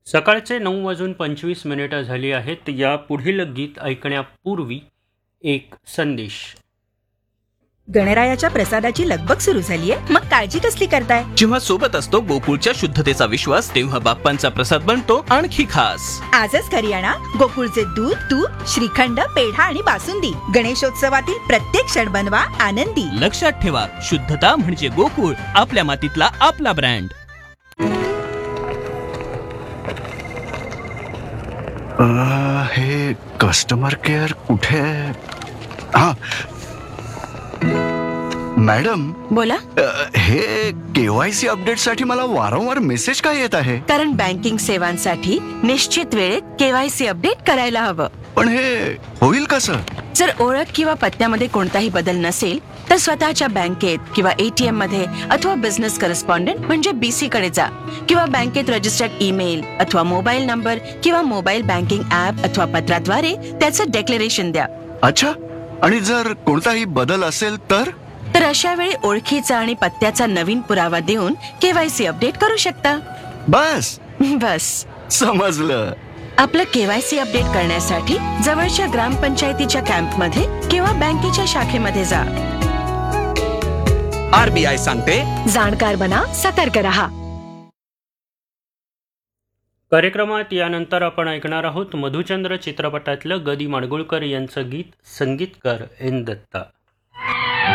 सकाळचे 9:25 झाली आहेत. या पुढील गीत ऐकण्यापूर्वी एक संदेश. गणरायाच्या प्रसादाची लगबग सुरू झालीये, मग काळजी कसली करताय? जेव्हा सोबत असतो गोकुळच्या शुद्धतेचा विश्वास, तेव्हा बाप्पांचा प्रसाद बनतो आणखी खास. आजच घरी आणा गोकुळचे दूध, तूप, श्रीखंड, पेढा आणि बासुंदी. गणेशोत्सवातील प्रत्येक क्षण बनवा आनंदी. लक्षात ठेवा, शुद्धता म्हणजे गोकुळ, आपल्या मातीतला आपला ब्रँड. हे कस्टमर केअर कुठे आहे? हा मॅडम, बोला. हे केवायसी अपडेट साठी मला वारंवार मेसेज काय येत आहे? कारण बँकिंग सेवांसाठी निश्चित वेळेत केवायसी अपडेट करायला हवं. पण हे होईल कसं? जर ओळख किंवा पत्त्यामध्ये कोणताही बदल नसेल तर स्वतःच्या बँकेत किंवा ATM मध्ये अथवा बिझनेस करस्पॉन्डंट म्हणजे BC कडे जा, किंवा बँकेत रजिस्टर्ड ईमेल अथवा मोबाईल नंबर किंवा मोबाईल बँकिंग ऍप अथवा पत्राद्वारे त्याचं डेक्लेरेशन द्या. अच्छा, आणि जर कोणताही बदल असेल तर? अशा वेळी ओळखीचा आणि पत्त्याचा नवीन पुरावा देऊन केवायसी अपडेट करू शकता. बस समजलं. आपलं केवायसी अपडेट करण्यासाठी जवळच्या ग्रामपंचायतीच्या कॅम्पमध्ये किंवा बँकेच्या शाखेमध्ये जा. RBI सांगते, जाणकार बना, सतर्क रहा. कार्यक्रमात यानंतर आपण ऐकणार आहोत मधुचंद्र चित्रपटातलं ग. दी. माडगुळकर यांचं गीत, संगीतकार N. दत्ता.